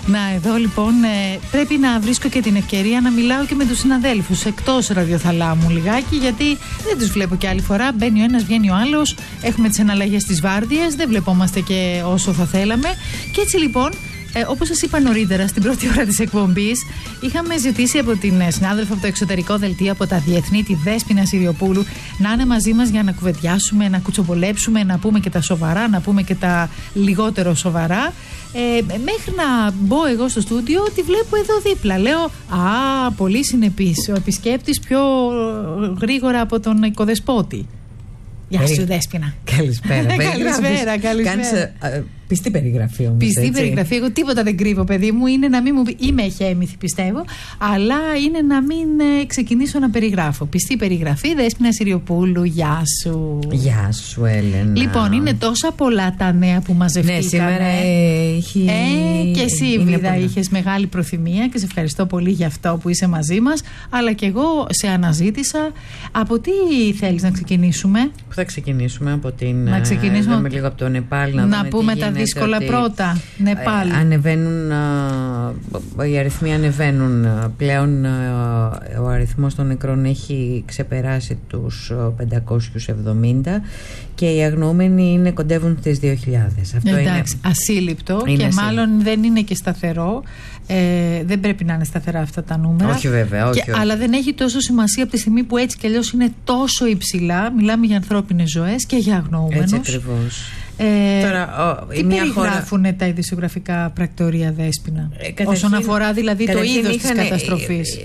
Να, εδώ λοιπόν πρέπει να βρίσκω και την ευκαιρία να μιλάω και με τους συναδέλφους εκτός ραδιοθαλάμου λιγάκι, γιατί δεν τους βλέπω και άλλη φορά. Μπαίνει ο ένας, βγαίνει ο άλλος. Έχουμε τις εναλλαγές της βάρδιας, δεν βλεπόμαστε και όσο θα θέλαμε. Και έτσι λοιπόν, όπως σας είπα νωρίτερα στην πρώτη ώρα της εκπομπής, είχαμε ζητήσει από την συνάδελφα από το εξωτερικό δελτίο, από τα Διεθνή, τη Δέσποινα Συριοπούλου, να είναι μαζί μας για να κουβεντιάσουμε, να κουτσομπολέψουμε, να πούμε και τα σοβαρά, να πούμε και τα λιγότερο σοβαρά. Μέχρι να μπω εγώ στο στούντιο, τη βλέπω εδώ δίπλα. Λέω, πολύ συνεπής. Ο επισκέπτης πιο γρήγορα από τον οικοδεσπότη. Γεια σου, Δέσποινα. Καλησπέρα. Καλησπέρα. Κάνεις πιστή περιγραφή όμως. Πιστή περιγραφή. Εγώ τίποτα δεν κρύβω, παιδί μου. Είναι να μην μου πει. Είμαι εχέμηθη, πιστεύω. Αλλά είναι να μην ξεκινήσω να περιγράφω. Πιστή περιγραφή, Δέσποινα Συριοπούλου. Γεια σου. Γεια σου, Έλενα. Λοιπόν, είναι τόσα πολλά τα νέα που μαζευτήκανε. Ναι, σήμερα έχει. Και εσύ, Βίδα, είχες μεγάλη προθυμία και σε ευχαριστώ πολύ για αυτό που είσαι μαζί μας. Αλλά και εγώ σε αναζήτησα. Από τι θέλεις να ξεκινήσουμε? Πού θα ξεκινήσουμε? Από την. Να ξεκινήσουμε λίγο από το Νεπάλ. Να πούμε τα δύσκολα πρώτα. Νεπάλ. Ανεβαίνουν, οι αριθμοί ανεβαίνουν. Πλέον ο αριθμός των νεκρών έχει ξεπεράσει τους 570 και οι αγνοούμενοι κοντεύουν τις 2.000. Αυτό εντάξει, είναι ασύλληπτο και ασύλληπτο. Μάλλον δεν είναι και σταθερό. Δεν πρέπει να είναι σταθερά αυτά τα νούμερα. Όχι, βέβαια. Όχι. Αλλά δεν έχει τόσο σημασία από τη στιγμή που έτσι κι αλλιώς είναι τόσο υψηλά. Μιλάμε για ανθρώπινες ζωές και για αγνοούμενους. Έτσι ακριβώς. Τώρα, τι περιγράφουν τα ειδησιογραφικά πρακτορία, Δέσποινα, όσον αφορά δηλαδή το είδος της καταστροφής?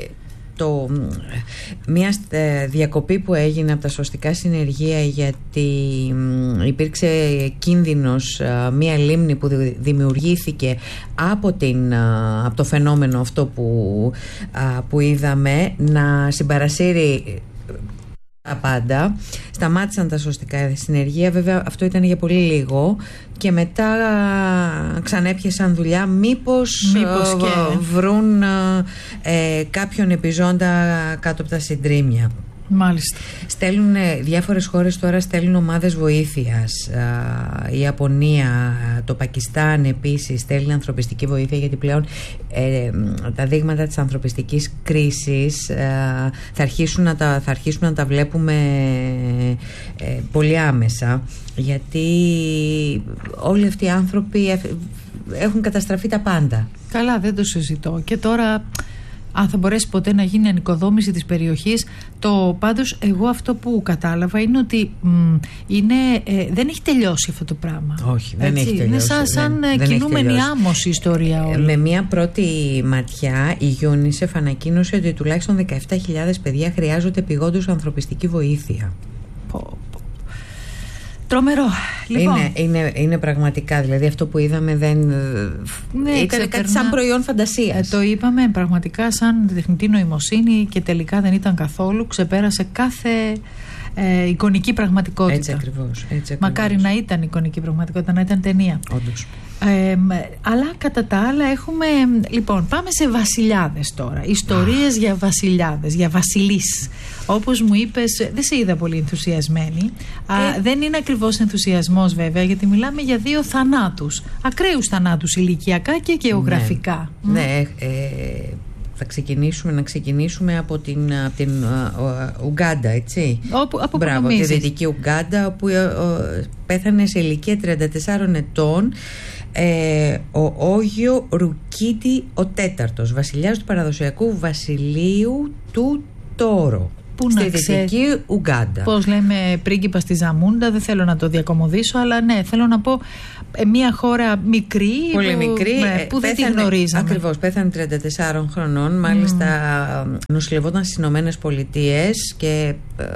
Μια διακοπή που έγινε από τα σωστικά συνεργεία, γιατί υπήρξε κίνδυνος μια λίμνη που δημιουργήθηκε από το φαινόμενο αυτό που είδαμε να συμπαρασύρει τα πάντα. Σταμάτησαν τα σωστικά συνεργεία. Βέβαια αυτό ήταν για πολύ λίγο και μετά ξανέπιασαν δουλειά. Μήπως και βρουν κάποιον επιζώντα κάτω από τα συντρίμμια. Μάλιστα. Στέλνουν διάφορες χώρες τώρα, στέλνουν ομάδες βοήθειας. Η Ιαπωνία, το Πακιστάν επίσης στέλνει ανθρωπιστική βοήθεια, γιατί πλέον τα δείγματα της ανθρωπιστικής κρίσης θα αρχίσουν να τα βλέπουμε πολύ άμεσα, γιατί όλοι αυτοί οι άνθρωποι έχουν καταστραφεί τα πάντα. Καλά, δεν το συζητώ. Και τώρα, αν θα μπορέσει ποτέ να γίνει ανοικοδόμηση της περιοχής, πάντως εγώ αυτό που κατάλαβα είναι ότι δεν έχει τελειώσει αυτό το πράγμα. Όχι, δεν έχει τελειώσει. Είναι σαν κινούμενη άμμος η ιστορία όλη. Με μια πρώτη ματιά η UNICEF ανακοίνωσε ότι τουλάχιστον 17.000 παιδιά χρειάζονται επειγόντως ανθρωπιστική βοήθεια. Τρομερό. Λοιπόν. Είναι πραγματικά, δηλαδή αυτό που είδαμε ήταν κάτι σαν προϊόν φαντασίας. Το είπαμε πραγματικά σαν τεχνητή νοημοσύνη και τελικά δεν ήταν καθόλου. Ξεπέρασε κάθε εικονική πραγματικότητα. Έτσι ακριβώς. Μακάρι να ήταν εικονική πραγματικότητα, να ήταν ταινία. Όντως. Αλλά κατά τα άλλα έχουμε. Λοιπόν, πάμε σε βασιλιάδες τώρα. Ιστορίες για βασιλιάδες, για βασιλείς. Όπως μου είπες, δεν σε είδα πολύ ενθουσιασμένη. Δεν είναι ακριβώς ενθουσιασμός βέβαια, γιατί μιλάμε για 2 θανάτους. Ακραίους θανάτους ηλικιακά και γεωγραφικά. Ναι. Θα ξεκινήσουμε από την Ουγκάντα, έτσι. Μπράβο, τη Δυτική Ουγκάντα, όπου πέθανε σε ηλικία 34 ετών ο Όγιο Ρουκίτι ο τέταρτος, βασιλιάς του παραδοσιακού βασιλείου του Τόρο. Στη Δυτική Ουγκάντα. Πώς λέμε πρίγκιπας στη Ζαμούντα, δεν θέλω να το διακομωδήσω, αλλά ναι, θέλω να πω μια χώρα μικρή, πολύ μικρή, που δεν τη γνωρίζαμε. Ακριβώς, πέθανε 34 χρονών, μάλιστα νοσηλευόταν στις Ηνωμένες Πολιτείες και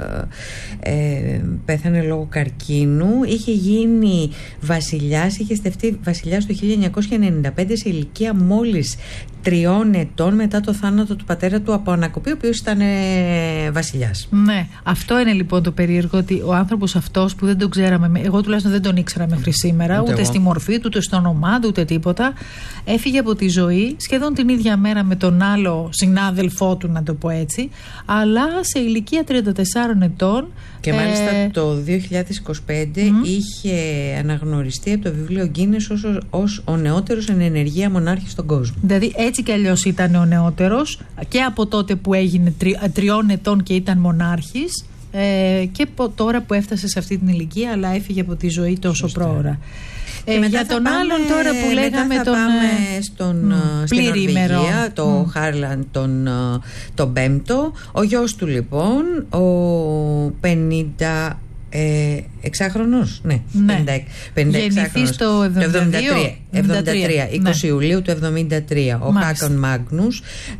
πέθανε λόγω καρκίνου. Είχε γίνει βασιλιάς, είχε στεφτεί βασιλιάς το 1995 σε ηλικία μόλις 3 ετών μετά το θάνατο του πατέρα του από ανακοπή, ο οποίος ήταν βασιλιάς. Ναι, αυτό είναι λοιπόν το περίεργο, ότι ο άνθρωπος αυτός που δεν τον ξέραμε, εγώ τουλάχιστον δεν τον ήξερα μέχρι σήμερα, ούτε στη μορφή του, ούτε στο όνομά του, ούτε τίποτα, έφυγε από τη ζωή σχεδόν την ίδια μέρα με τον άλλο συνάδελφό του, να το πω έτσι, αλλά σε ηλικία 34 ετών. Και μάλιστα το 2025 είχε αναγνωριστεί από το βιβλίο Guinness ως ο νεότερος εν ενεργεία μονάρχης στον κόσμο. Δηλαδή έτσι κι αλλιώς ήταν ο νεότερος και από τότε που έγινε 3 ετών και ήταν μονάρχης, και τώρα που έφτασε σε αυτή την ηλικία, αλλά έφυγε από τη ζωή τόσο πρόωρα. Για τον άλλον τώρα που λέγαμε, θα πάμε στην Νορβηγία, το Χάρλαντ τον 5ο. Ο γιος του λοιπόν, ο 56χρονος, ναι. Γεννηθείς το 73, 20 Ιουλίου του 73, ο Χάκον Μάγνους.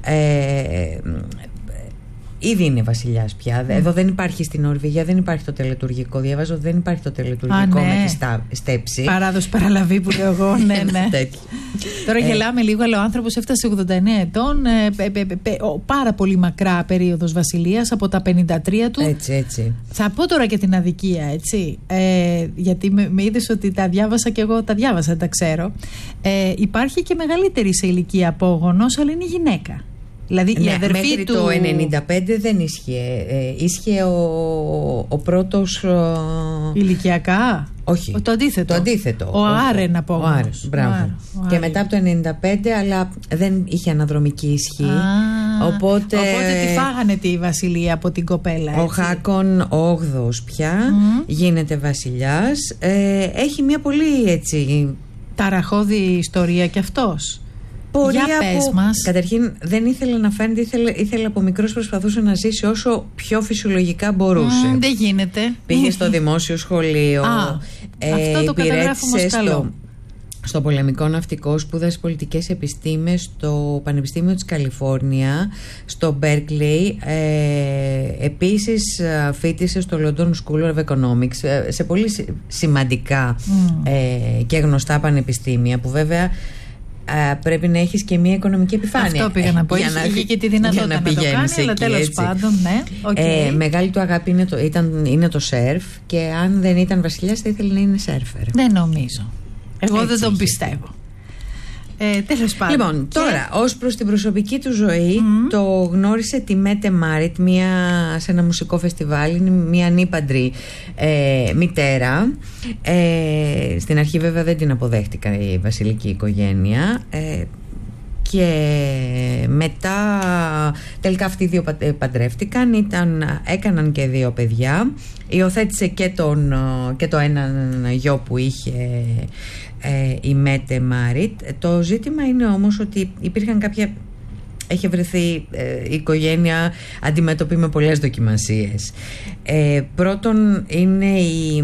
Ήδη είναι βασιλιάς πια. Εδώ δεν υπάρχει, στην Νορβηγία δεν υπάρχει το τελετουργικό. Διαβάζω ότι δεν υπάρχει το τελετουργικό με τη στέψη. Παράδοση παραλαβή που λέω εγώ. Ναι. Τώρα γελάμε λίγο, αλλά ο άνθρωπος έφτασε 89 ετών. Πάρα πολύ μακρά περίοδος βασιλείας, από τα 53 του. Έτσι. Θα πω τώρα και την αδικία, έτσι. Γιατί με είδες ότι τα διάβασα και εγώ τα διάβασα, τα ξέρω. Υπάρχει και μεγαλύτερη σε ηλικία απόγονος, αλλά είναι γυναίκα. Δηλαδή η αδερφή μέχρι του. Το 95 δεν ίσχυε. Ίσχυε ο πρώτος. Ηλικιακά. Όχι. Το αντίθετο. Ο Άρεν απόγονος. Μπράβο. Και μετά από το 95, αλλά δεν είχε αναδρομική ισχύ. Οπότε τη φάγανε τη βασιλεία από την κοπέλα. Ο Χάκον ο 8ος πια γίνεται βασιλιάς. Έχει μια πολύ έτσι ταραχώδη ιστορία κι αυτός. Για πες μας. Καταρχήν δεν ήθελε να φαίνεται, ήθελε από μικρός, προσπαθούσε να ζήσει όσο πιο φυσιολογικά μπορούσε. Δεν γίνεται. Πήγε στο δημόσιο σχολείο. Αυτό το καταγράφουμε ως καλό. Στο πολεμικό ναυτικό, σπούδασε πολιτικές επιστήμες στο Πανεπιστήμιο της Καλιφόρνια, στο Berkeley. Επίσης φοιτήσε στο London School of Economics, σε πολύ σημαντικά και γνωστά πανεπιστήμια, που βέβαια πρέπει να έχεις και μια οικονομική επιφάνεια. Αυτό πήγα να πω. Είχε και τη δυνατότητα να το κάνει, αλλά τέλος πάντων, ναι. Μεγάλη του αγάπη είναι το σερφ, και αν δεν ήταν βασιλιάς θα ήθελε να είναι σερφερ. Δεν νομίζω. Εγώ δεν τον πιστεύω. Τέλος πάντων. Λοιπόν, τώρα ως προς την προσωπική του ζωή, το γνώρισε τη Μέτε Μάριτ σε ένα μουσικό φεστιβάλ. Είναι μια ανήπαντρη μητέρα. Στην αρχή βέβαια δεν την αποδέχτηκα η βασιλική οικογένεια, και μετά τελικά αυτοί οι δύο παντρεύτηκαν, έκαναν και 2 παιδιά. Υιοθέτησε και το έναν γιο που είχε η Μέτε Μάριτ. Το ζήτημα είναι όμως ότι υπήρχαν έχει βρεθεί η οικογένεια αντιμέτωπη με πολλές δοκιμασίες. Πρώτον είναι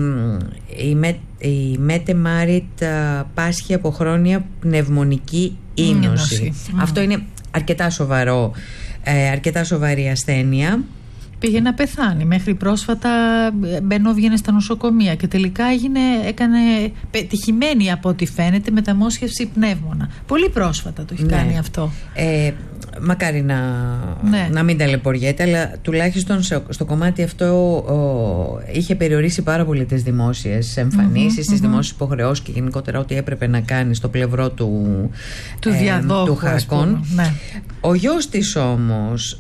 η Μέτε Μάριτ πάσχει από χρόνια πνευμονική είνωση. Αυτό είναι αρκετά σοβαρή ασθένεια. Πήγε να πεθάνει. Μέχρι πρόσφατα βγαίνει στα νοσοκομεία και τελικά έκανε πετυχημένη, από ό,τι φαίνεται, μεταμόσχευση πνεύμονα. Πολύ πρόσφατα το έχει κάνει αυτό. Μακάρι να μην ταλαιπωριέται, αλλά τουλάχιστον στο κομμάτι αυτό είχε περιορίσει πάρα πολύ τις δημόσιες εμφανίσεις, τις δημόσιες υποχρεώσεις και γενικότερα ό,τι έπρεπε να κάνει στο πλευρό του διαδόχου, του Χάκον. Ο γιος της όμως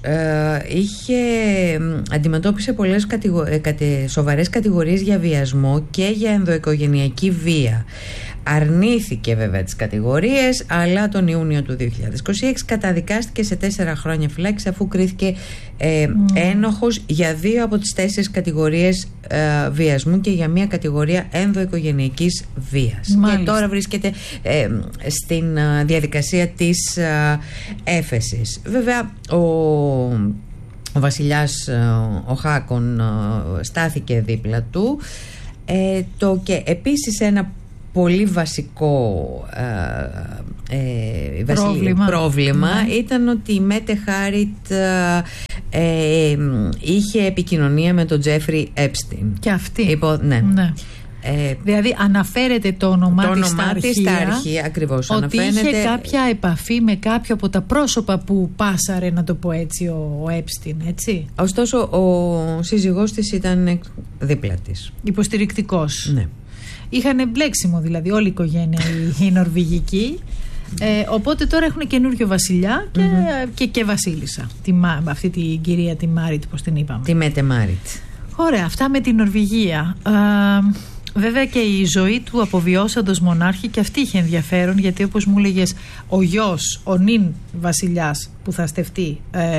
αντιμετώπισε πολλές σοβαρές κατηγορίες για βιασμό και για ενδοοικογενειακή βία. Αρνήθηκε βέβαια τις κατηγορίες, αλλά τον Ιούνιο του 2026 καταδικάστηκε σε 4 χρόνια φυλάκιση, αφού κρίθηκε ένοχος για 2 από τις 4 κατηγορίες βιασμού και για 1 κατηγορία ενδοοικογενειακής βίας. Μάλιστα. Και τώρα βρίσκεται στην διαδικασία της έφεσης. Βέβαια ο βασιλιάς ο Χάκον στάθηκε δίπλα του, και επίσης ένα πολύ βασικό πρόβλημα ήταν ότι η Μέτε Χάριτ είχε επικοινωνία με τον Τζέφρι Έπστιν. Και αυτή. Ναι. Δηλαδή αναφέρεται το όνομά της στα αρχεία, ακριβώς, ότι είχε κάποια επαφή με κάποιο από τα πρόσωπα που πάσαρε, να το πω έτσι, ο Έπστιν, έτσι. Ωστόσο ο σύζυγός της ήταν δίπλα της, υποστηρικτικός. Ναι. Είχαν μπλέξιμο δηλαδή όλη η οικογένεια η νορβηγική. Οπότε τώρα έχουν καινούριο βασιλιά και βασίλισσα. Αυτή την κυρία τη Μάριτ, πώς την είπαμε. Τη Μέτε Μάριτ. Ωραία, αυτά με την Νορβηγία. Βέβαια και η ζωή του αποβιώσαντος μονάρχη και αυτή είχε ενδιαφέρον, γιατί όπως μου έλεγες, ο γιος, ο νυν βασιλιάς που θα στεφτεί,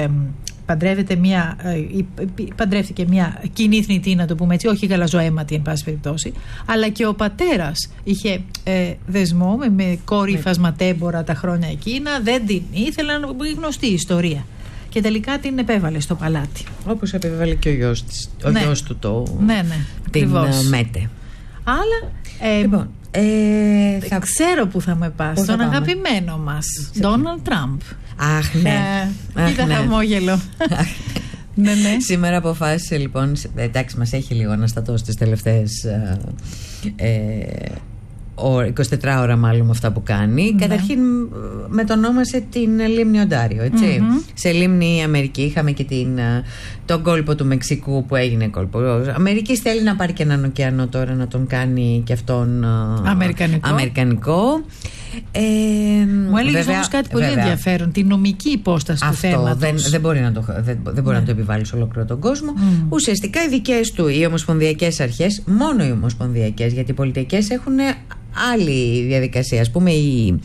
παντρεύτηκε μια κοινή θνητή, να το πούμε έτσι, όχι γαλαζοαίματη εν πάση περιπτώσει, αλλά και ο πατέρας είχε δεσμό με κόρη φασματέμπορα τα χρόνια εκείνα, δεν την ήθελαν, γνωστή η ιστορία. Και τελικά την επέβαλε στο παλάτι. Όπως επέβαλε και ο γιος της, γιος του την Μέτε. Αλλά λοιπόν, ξέρω που θα με πας, στον αγαπημένο μας Ντόναλντ Τραμπ. Αχ, ναι. Κοίτα χαμόγελο. Ναι. Σήμερα αποφάσισε λοιπόν, εντάξει, μας έχει λίγο αναστατώσει τις τελευταίες 24 ώρα μάλλον με αυτά που κάνει. Καταρχήν μετονόμασε την λίμνη Οντάριο, έτσι. Σε λίμνη Αμερική είχαμε και τον κόλπο του Μεξικού που έγινε κόλπο Αμερικής. Θέλει να πάρει και έναν ωκεανό τώρα, να τον κάνει και αυτόν αμερικανικό. Μου έλεγες όμως κάτι πολύ ενδιαφέρον, τη νομική υπόσταση του θέματος. Δεν μπορεί να το επιβάλλει σε ολόκληρο τον κόσμο. Ουσιαστικά οι δικές του οι ομοσπονδιακές αρχές, μόνο οι ομοσπονδιακές, γιατί οι πολιτικές έχουν άλλη διαδικασία. Ας πούμε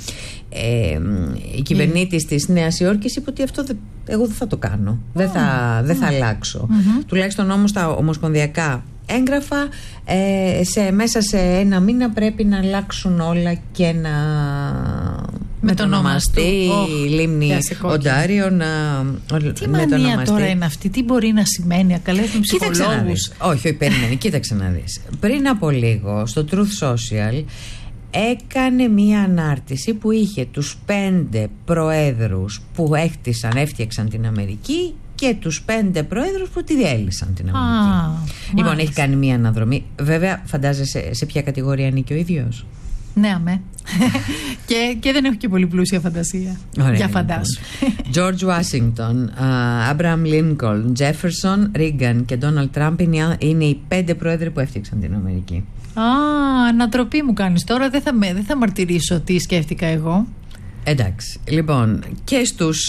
η κυβερνήτης της Νέας Υόρκης είπε ότι αυτό εγώ δεν θα το κάνω, δεν θα αλλάξω. Τουλάχιστον όμως τα ομοσπονδιακά έγγραφα μέσα σε ένα μήνα πρέπει να αλλάξουν όλα και να μετονομαστεί η λίμνη Οντάριο. Τι μανία τώρα είναι αυτή, τι μπορεί να σημαίνει, καλέσουν ψυχολόγους? Όχι, περίμενε, κοίταξε να δεις. Πριν από λίγο στο Truth Social έκανε μία ανάρτηση που είχε τους 5 προέδρους που έφτιαξαν την Αμερική και τους 5 προέδρους που τη διέλυσαν την Αμερική. Λοιπόν, έχει κάνει μία αναδρομή. Βέβαια, φαντάζεσαι σε ποια κατηγορία ανήκει ο ίδιος? Ναι, αμέ. και δεν έχω και πολύ πλούσια φαντασία. Ωραία, για φαντάσου. George Washington, Abraham Lincoln, Jefferson, Reagan και Donald Trump είναι οι 5 πρόεδροι που έφτιαξαν την Αμερική. Ανατροπή μου κάνεις τώρα. Δεν θα μαρτυρήσω τι σκέφτηκα εγώ. Εντάξει. Λοιπόν, και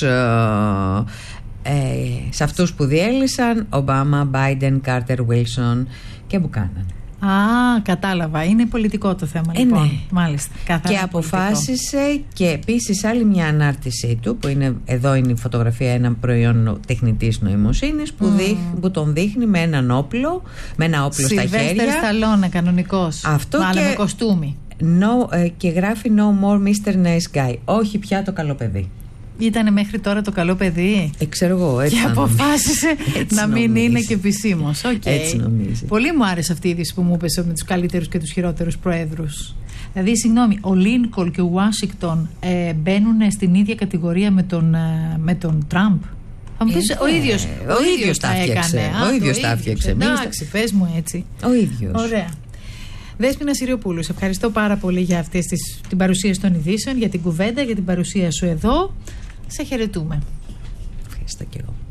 σε αυτούς που διέλυσαν, Ομπάμα, Biden, Carter, Wilson και Buchanan. Κατάλαβα. Είναι πολιτικό το θέμα, λοιπόν. Ναι. Μάλιστα. Και αποφάσισε και επίσης άλλη μια ανάρτησή του, που εδώ είναι η φωτογραφία, ένα προϊόν τεχνητής νοημοσύνης που τον δείχνει με ένα όπλο στα χέρια. Σιλβέστερ Σταλόνε, κανονικός. Αυτό αλλά με κοστούμι. Και γράφει No more Mr. Nice Guy. Όχι πια το καλό παιδί. Ήτανε μέχρι τώρα το καλό παιδί. Ξέρω εγώ, έτσι. Και αποφάσισε να μην είναι και επισήμως. Έτσι νομίζει. Πολύ μου άρεσε αυτή η είδηση που μου είπες με τους καλύτερους και τους χειρότερους προέδρους. Δηλαδή, συγγνώμη, ο Λίνκολν και ο Ουάσιγκτον μπαίνουν στην ίδια κατηγορία με τον Τραμπ. Θα μου πεις, ο ίδιος τα έκανε. Ο ίδιος τα έφτιαξε. Εντάξει, πες μου έτσι. Ο ίδιος. Ωραία. Δέσποινα Συριοπούλου, σε ευχαριστώ πάρα πολύ για την παρουσίαση των ειδήσεων, για την κουβέντα, για την παρουσία σου εδώ. Σε χαιρετούμε. Ευχαριστώ και εγώ.